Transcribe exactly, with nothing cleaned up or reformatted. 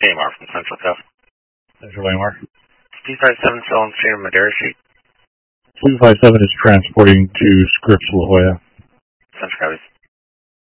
A M R from Central Cuff. Central A M R. two five seven Salem Street, Madera Street. two five seven is transporting to Scripps, La Jolla. Central Copies.